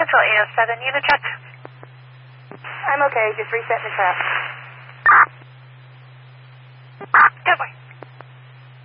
Central 807, unit check. I'm okay, just resetting the trap. Good boy.